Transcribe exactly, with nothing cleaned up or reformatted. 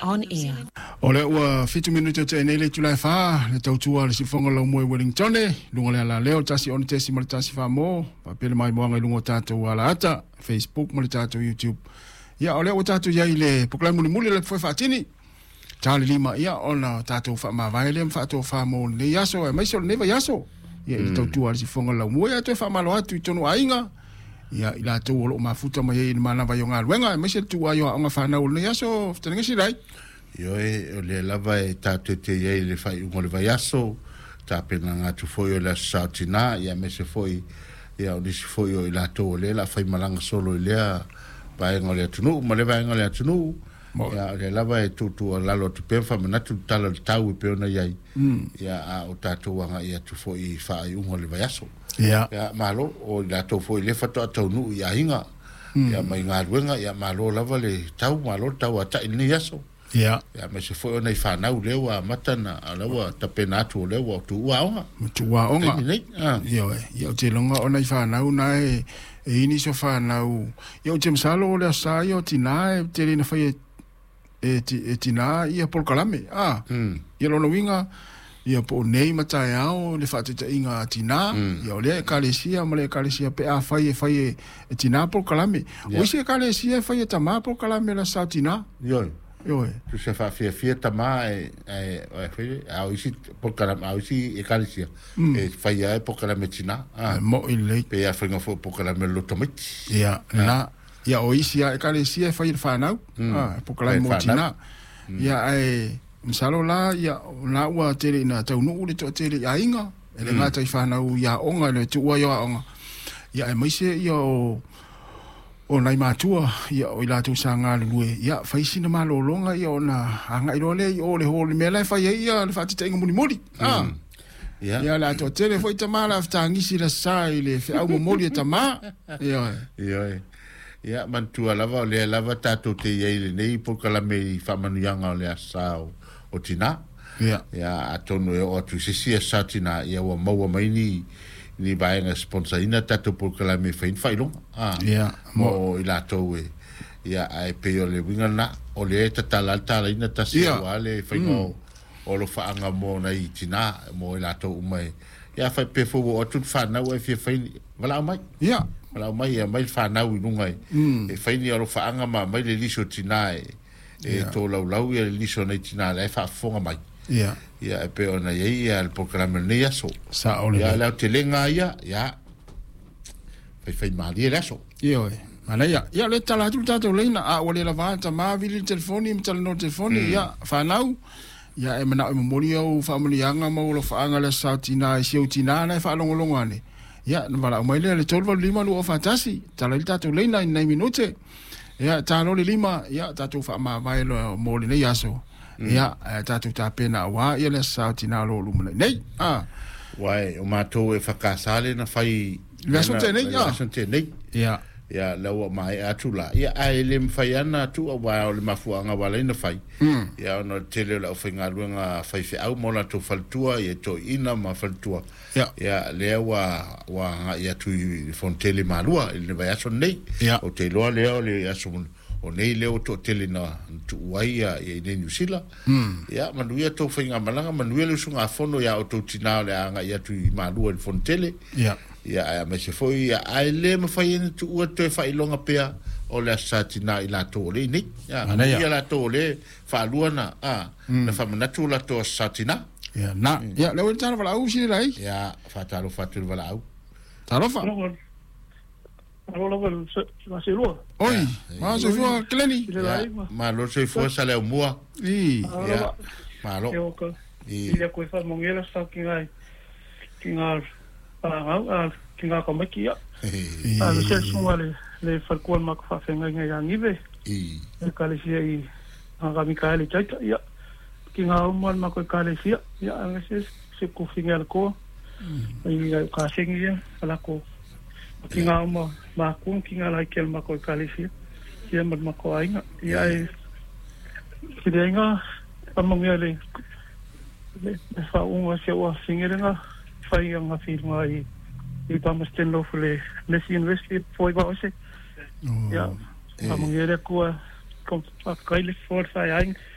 on air. Ole ua fitu minuto te nei le tulai fa le tautua le sifonga lau moe Wellington lunga le ala leo tasi on tesi ma le tasi fa mo pa pele mai moanga lunga tātou ala ata Facebook ma le tātou YouTube ia ole ua tātou iai le poklai muli muli le fwe fatini tali lima ia ona tātou fa ma vai le mfatou fa mo le yaso e maiso le neva yaso ia le tautua le sifonga lau moe atu e fa malo atu i tonu ainga ia ila tau olo mafuta mai e mana vai o ngā luenga e maise tu ayo a nga whanau le yaso ftanengesi rai Yo e le lava e tātou te iei le whai ungo le vai aso, tā pena ngā tu foi o le sautina, ia me se foi, ia o nisi foi o i la tō le la whai malanga solo i lea, vai ngā le atunu, ma le vai ngā le atunu, ia le lava e tūtu a lalo tu pēwha, ma natu tala le tau i peona iei, ia a o tātou wanga ia tu foi i whai ungo le vai aso. Ia malo, o i la tō foi le whato a taunu i a hinga, ia mai ngā ruenga, ia malo lava le tau, malo tau a ta ini aso. Ya, ya me se foi ona fa na ule wa matana ala wa tapena tu ule wa tu wa onga tu wa onga yo yo te longa ona fa na una e ini so fa na u yo te msalo le sa yo tina e te na foi e e tina ia por kalame ah yo lo winga ia po nei mata ao le fa te inga tina yo le kalesia mo le kalesia pe a fai fai e tina por kalame o se kalesia fai tama por kalame la sa tina yo Yo, tu se fa fia fia tama e e e au isi por cara au isi e calisia e fa ia por cara medicina ah mo ile pe ia fringa fo por cara melo tomit ya na ya o isi e calisia fa ia fa na ah por cara medicina ya e msalo la ya na wa tele na tau no ule to tele ya inga ele ngata fa na ya onga le tu wa ya onga ya e mai se yo o nai matua ia o ila tu sanga lue ia faisi na malo longa ia ona anga irole o le hole mela fa ia le fati tenga muni moli ah ia ia la to tele foi tamala aftangi si la sai le fe au moli tama ia ia ia mantua lava le lava tato te ia le nei por kala me fa manuanga le asao o tina ia ia atono e o tu sisi satina ia o maua mai ni ni vai nga sponsorina tato por kala me fein failong ah yeah mo ila to we ya ai pe o le winga na o le tala tala ina tasi wale faingo o lo fa nga mo na itina mo ila to mai ya fa pe fo o tu fa na we fi fein wala mai ya wala mai ya mai fa na wi nungai e fein o lo fa nga ma mai le liso tina e to lau lau ya le liso na tina la fa fonga mai ya ya pe ona ia el programa ne so sa ole ya la telenga ya ya fai fai mali la so yo mana ya ya le tala tu tato leina a ole la vanta ma vili telefoni mi tala no telefoni ya fa nau ya e mana mo morio family anga mo lo fa anga la sautina e sautina na fa longo longo ane ya no vala mo le le tolvo lima lu fantasi tala il tato leina in nine minute ya talo le lima ya tato fa ma vai lo mo le ya so ya tatu ta pena wa ia le sautina lo lu nei ah wai o mato e fakasale na fai la sonte nei ya sonte nei ya ya la wa mai atula ya ai le mfaiana tu wa o le mafuanga wala ina fai ya no tele la finga luanga fai fe au mola to faltua ye to ina ma faltua ya ya le wa wa ya tu fontele malua le va ya son nei o te lo le o le ya son o nei leo to tele na tu waia e ne nusila ya manuia to finga malanga manuia le sunga fono ya o to tina le anga ya tu malua le fontele ya ya me se foi ya ai le ma fai tu o to fai longa pea o le satina ila to le ni ya ya la to le fa luana a na fa manatu la to satina ya na ya le tala vala u si lai ya fa talo fa tu vala u talo fa Alo la la se lo. Oi, ma se fo kleni. Ma lo se fo sale o mua. I. Ya. Ma lo. Eu ko. I le ko fa mongela sta kinga. Kinga pa kinga ko makia. Ah, se suma le le fa ko ma ko fa fenga nga ngive. I. E kale si ai anga mi kale chaita ya. Kinga o mal ma ko kale si ya anga se se ko finga ko. I ka singia ala ko. Kinga mo ma kun kinga la kel ma ko kalisi ya ma ma ko ainga ya e kidenga amongele le fa un se wa singerenga fa yang nga firma i i pa masten lo fule le university foi ba ose ya amongele ko kom pa kaile for fa yang